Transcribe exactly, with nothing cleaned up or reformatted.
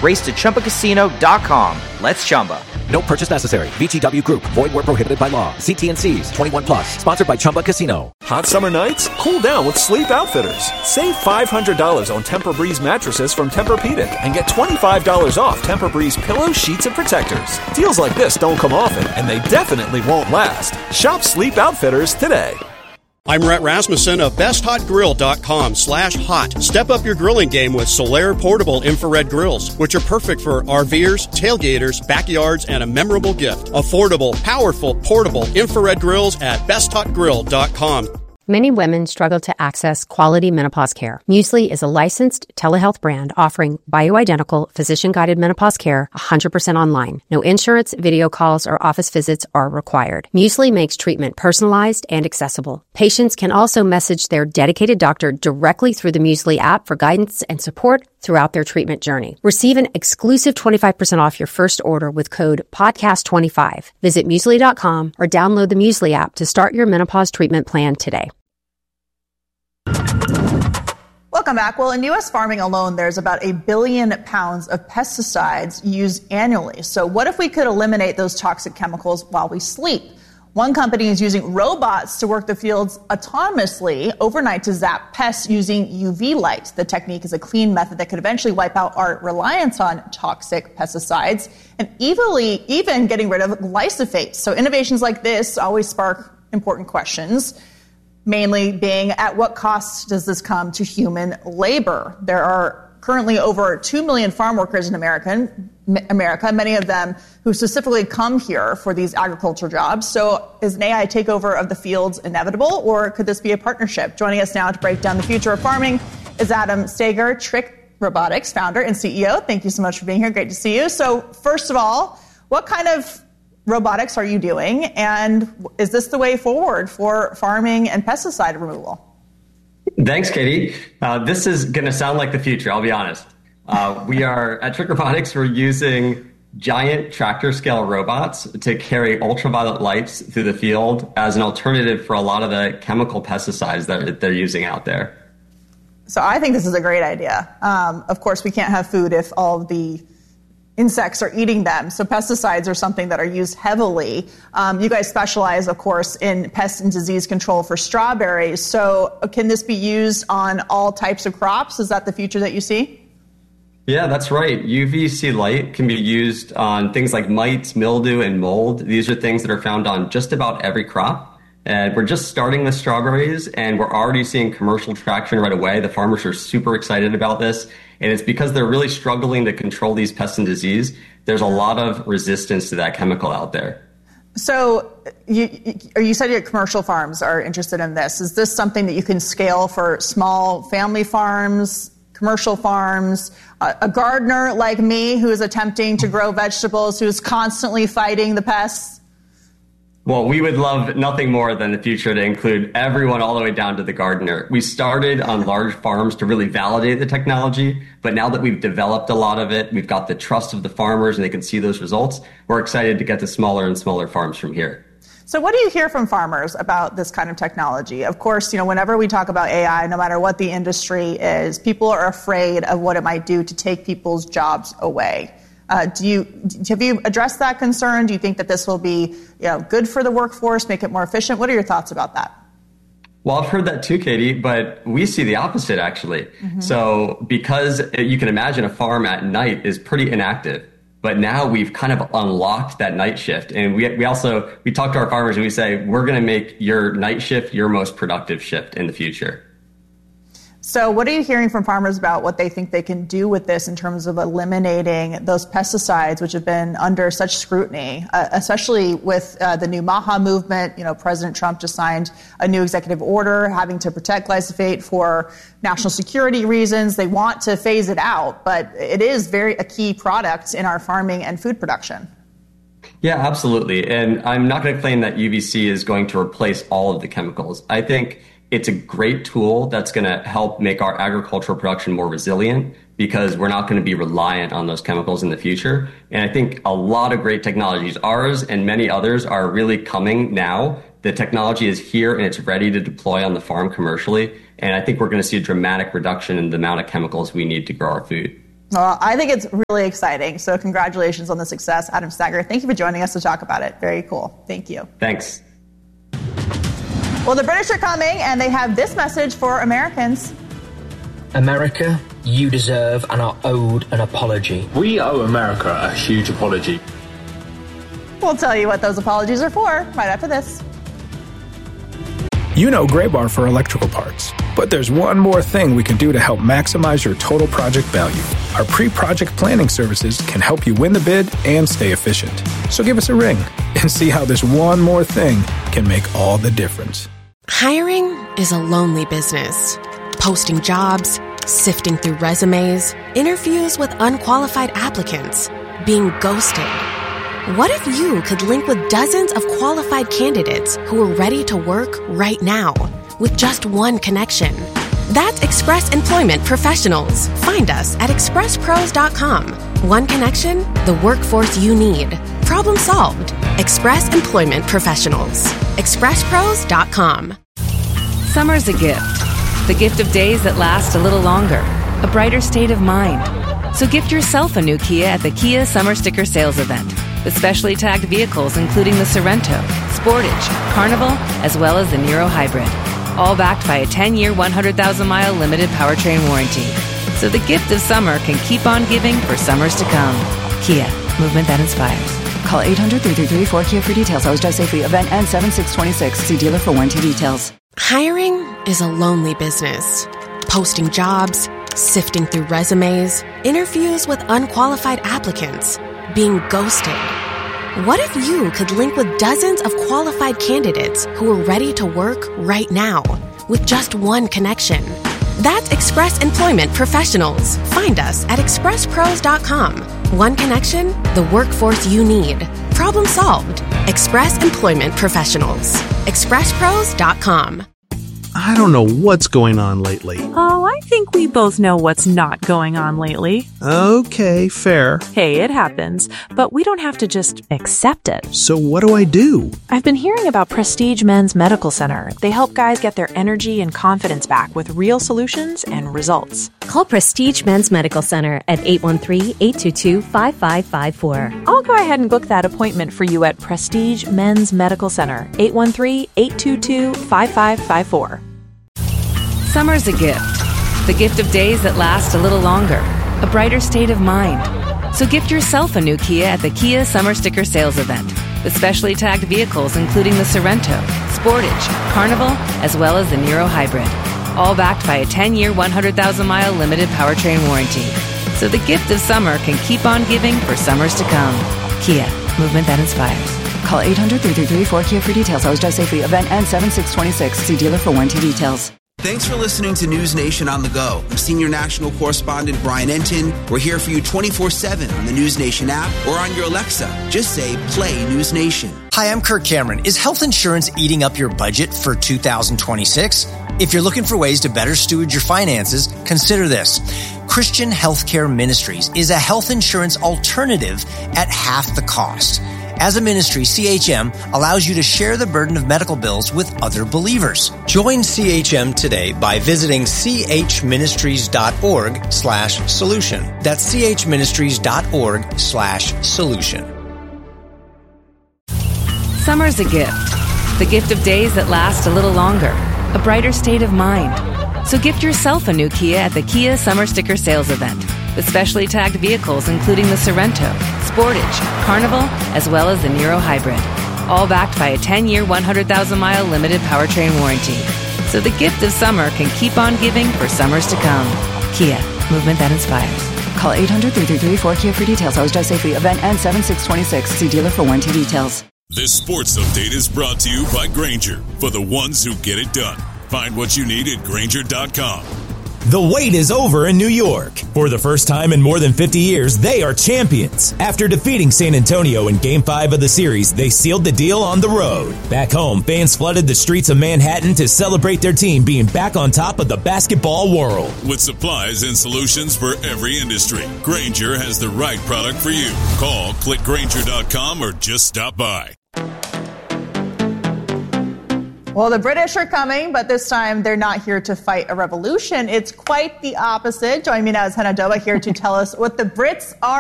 Race to Chumba Casino dot com. Let's Chumba. No purchase necessary. V G W Group. Void where prohibited by law. See T and C's. twenty-one plus. Sponsored by Chumba Casino. Hot summer nights? Cool down with Sleep Outfitters. Save five hundred dollars on Tempur-Breeze mattresses from Tempur-Pedic and get twenty-five dollars off Tempur-Breeze pillows, sheets, and protectors. Deals like this don't come often, and they definitely won't last. Shop Sleep Outfitters today. I'm Rhett Rasmussen of best hot grill dot com slash hot. Step up your grilling game with Solaire portable infrared grills, which are perfect for RVers, tailgaters, backyards, and a memorable gift. Affordable, powerful, portable infrared grills at best hot grill dot com. Many women struggle to access quality menopause care. Muesli is a licensed telehealth brand offering bioidentical, physician-guided menopause care one hundred percent online. No insurance, video calls, or office visits are required. Muesli makes treatment personalized and accessible. Patients can also message their dedicated doctor directly through the Muesli app for guidance and support throughout their treatment journey. Receive an exclusive twenty-five percent off your first order with code podcast twenty-five. Visit muesli dot com or download the Muesli app to start your menopause treatment plan today. Welcome back. Well, in U S farming alone, there's about a billion pounds of pesticides used annually. So what if we could eliminate those toxic chemicals while we sleep? One company is using robots to work the fields autonomously overnight to zap pests using U V light. The technique is a clean method that could eventually wipe out our reliance on toxic pesticides and evilly, even getting rid of glyphosate. So innovations like this always spark important questions, mainly being at what cost does this come to human labor? There are currently over two million farm workers in America, America, many of them who specifically come here for these agricultural jobs. So is an A I takeover of the fields inevitable, or could this be a partnership? Joining us now to break down the future of farming is Adam Stager, Trick Robotics founder and C E O. Thank you so much for being here. Great to see you. So first of all, what kind of robotics are you doing, and is this the way forward for farming and pesticide removal? Thanks, Katie. Uh, this is going to sound like the future, I'll be honest. Uh, we are, at Trick Robotics, we're using giant tractor-scale robots to carry ultraviolet lights through the field as an alternative for a lot of the chemical pesticides that they're using out there. So I think this is a great idea. Um, of course, we can't have food if all of the insects are eating them. So pesticides are something that are used heavily. Um, you guys specialize, of course, in pest and disease control for strawberries. So can this be used on all types of crops? Is that the future that you see? Yeah, that's right. U V C light can be used on things like mites, mildew, and mold. These are things that are found on just about every crop. And we're just starting with strawberries, and we're already seeing commercial traction right away. The farmers are super excited about this, and it's because they're really struggling to control these pests and disease. There's a lot of resistance to that chemical out there. So you, you said your commercial farms are interested in this. Is this something that you can scale for small family farms, commercial farms, uh, a gardener like me who is attempting to grow vegetables, who is constantly fighting the pests? Well, we would love nothing more than the future to include everyone all the way down to the gardener. We started on large farms to really validate the technology, but now that we've developed a lot of it, we've got the trust of the farmers and they can see those results, we're excited to get to smaller and smaller farms from here. So what do you hear from farmers about this kind of technology? Of course, you know, whenever we talk about A I, no matter what the industry is, people are afraid of what it might do to take people's jobs away. Uh, do you have you addressed that concern? Do you think that this will be, you know, good for the workforce, make it more efficient? What are your thoughts about that? Well, I've heard that too, Katie, but we see the opposite, actually. Mm-hmm. So because you can imagine a farm at night is pretty inactive, but now we've kind of unlocked that night shift. And we we also, we talk to our farmers and we say, we're going to make your night shift your most productive shift in the future. So what are you hearing from farmers about what they think they can do with this in terms of eliminating those pesticides, which have been under such scrutiny, uh, especially with uh, the new MAHA movement? You know, President Trump just signed a new executive order having to protect glyphosate for national security reasons. They want to phase it out, but it is very a key product in our farming and food production. Yeah, absolutely. And I'm not going to claim that U V C is going to replace all of the chemicals. I think it's a great tool that's going to help make our agricultural production more resilient because we're not going to be reliant on those chemicals in the future. And I think a lot of great technologies, ours and many others, are really coming now. The technology is here and it's ready to deploy on the farm commercially. And I think we're going to see a dramatic reduction in the amount of chemicals we need to grow our food. Well, I think it's really exciting. So congratulations on the success, Adam Stanger. Thank you for joining us to talk about it. Very cool. Thank you. Thanks. Well, the British are coming, and they have this message for Americans. America, you deserve and are owed an apology. We owe America a huge apology. We'll tell you what those apologies are for right after this. You know Graybar for electrical parts, but there's one more thing we can do to help maximize your total project value. Our pre-project planning services can help you win the bid and stay efficient. So give us a ring and see how this one more thing can make all the difference. Hiring is a lonely business. Posting jobs, sifting through resumes, interviews with unqualified applicants, being ghosted. What if you could link with dozens of qualified candidates who are ready to work right now with just one connection? That's Express Employment Professionals. Find us at express pros dot com. One connection, the workforce you need. Problem solved. Express Employment Professionals. express pros dot com. Summer's a gift. The gift of days that last a little longer. A brighter state of mind. So gift yourself a new Kia at the Kia Summer Sticker Sales Event. With specially tagged vehicles including the Sorento, Sportage, Carnival, as well as the Niro Hybrid. All backed by a ten-year, one hundred thousand mile limited powertrain warranty. So the gift of summer can keep on giving for summers to come. Kia, movement that inspires. Call eight hundred, three three three, four Kia for details. Always drive safely. Event ends seven six twenty-six. See dealer for warranty details. Hiring is a lonely business. Posting jobs, sifting through resumes, interviews with unqualified applicants, being ghosted. What if you could link with dozens of qualified candidates who are ready to work right now with just one connection? That's Express Employment Professionals. Find us at express pros dot com. One connection, the workforce you need. Problem solved. Express Employment Professionals. express pros dot com. I don't know what's going on lately. Oh, I think we both know what's not going on lately. Okay, fair. Hey, it happens, but we don't have to just accept it. So what do I do? I've been hearing about Prestige Men's Medical Center. They help guys get their energy and confidence back with real solutions and results. Call Prestige Men's Medical Center at eight one three, eight two two, five five five four. I'll go ahead and book that appointment for you at Prestige Men's Medical Center, eight one three, eight two two, five five five four. Summer's a gift. The gift of days that last a little longer. A brighter state of mind. So gift yourself a new Kia at the Kia Summer Sticker Sales Event. With specially tagged vehicles including the Sorento, Sportage, Carnival, as well as the Niro Hybrid. All backed by a ten-year, one hundred thousand mile limited powertrain warranty. So the gift of summer can keep on giving for summers to come. Kia, movement that inspires. Call eight hundred, three three three, four Kia for details. Always drive safely. Event ends seven six twenty-six. See dealer for warranty details. Thanks for listening to News Nation on the Go. I'm Senior National Correspondent Brian Entin. We're here for you twenty-four seven on the News Nation app or on your Alexa. Just say, play News Nation. Hi, I'm Kirk Cameron. Is health insurance eating up your budget for two thousand twenty-six? If you're looking for ways to better steward your finances, consider this. Christian Healthcare Ministries is a health insurance alternative at half the cost. As a ministry, C H M allows you to share the burden of medical bills with other believers. Join C H M today by visiting chministries.org slash solution. That's chministries.org slash solution. Summer's a gift. The gift of days that last a little longer. A brighter state of mind. So gift yourself a new Kia at the Kia Summer Sticker Sales Event. With specially tagged vehicles including the Sorento, Sportage, Carnival, as well as the Niro Hybrid. All backed by a ten-year, one hundred thousand mile limited powertrain warranty. So the gift of summer can keep on giving for summers to come. Kia, movement that inspires. Call eight hundred, three three three, four Kia for details. Always drive safely. Event ends seven six twenty-six. See dealer for warranty details. This sports update is brought to you by Grainger, for the ones who get it done. Find what you need at Grainger dot com. The wait is over in New York. For the first time in more than fifty years, they are champions. After defeating San Antonio in Game five of the series, they sealed the deal on the road. Back home, fans flooded the streets of Manhattan to celebrate their team being back on top of the basketball world. With supplies and solutions for every industry, Grainger has the right product for you. Call, click Grainger dot com, or just stop by. Well, the British are coming, but this time they're not here to fight a revolution. It's quite the opposite. Join me now is Hannah Doba here to tell us what the Brits are